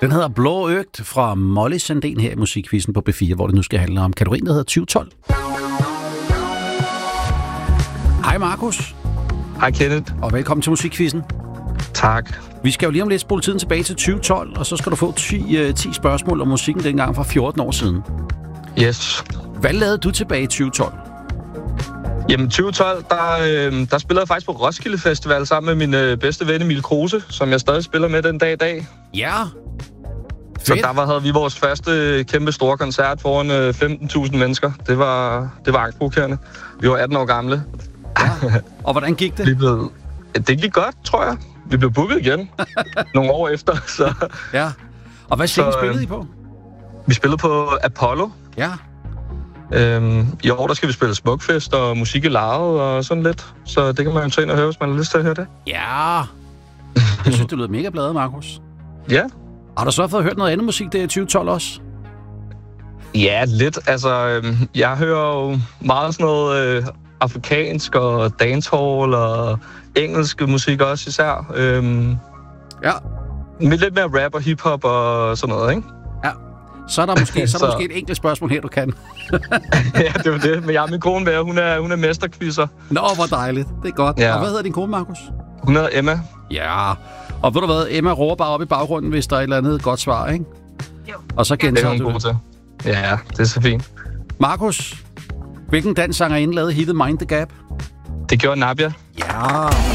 Den hedder Blå Øgt fra Molly Sandén her i Musikquizzen på B4, hvor det nu skal handle om kategorien, der hedder 2012. Hej Markus. Hej Kenneth. Og velkommen til Musikquizzen. Tak. Vi skal jo lige om lidt spole tiden tilbage til 2012, og så skal du få 10 spørgsmål om musikken dengang fra 14 år siden. Yes. Hvad lavede du tilbage i 2012? Jamen 2012, der spillede jeg faktisk på Roskilde Festival sammen med min bedste ven Emil Kruse, som jeg stadig spiller med den dag i dag. Ja. Så der havde vi vores første kæmpe store koncert foran 15.000 mennesker. Det var angstprovokerende. Vi var 18 år gamle. Ja. Og hvordan gik det? Det gik godt, tror jeg. Vi blev booket igen nogle år efter. Så. Ja. Og hvad scene spillede I på? Vi spillede på Apollo. Ja. I år der skal vi spille Smukfest og musik i Laret og sådan lidt. Så det kan man jo tage ind og høre, hvis man har lyst til at høre det. Ja. Jeg synes, det lyder mega bladet, Markus. Ja. Har du så fået hørt noget andet musik der i 2012 også? Ja, lidt. Altså, jeg hører jo meget sådan noget afrikansk og dancehall og engelsk musik også især. Ja. Med lidt mere rap og hiphop og sådan noget, ikke? Ja. Så er der måske, måske et enkelt spørgsmål her, du kan. Ja, det var det. Men jeg har min kone med, hun er mesterquizzer. Nå, hvor dejligt. Det er godt. Ja. Og hvad hedder din kone, Markus? Hun hedder Emma. Ja. Og ved du hvad, Emma råber bare op i baggrunden, hvis der er et eller andet godt svar, ikke? Jo. Og så gentager du det. Ja, det er så fint. Markus, hvilken dansk sangerinde lavede hittet Mind the Gap? Det gjorde Nadia. Ja.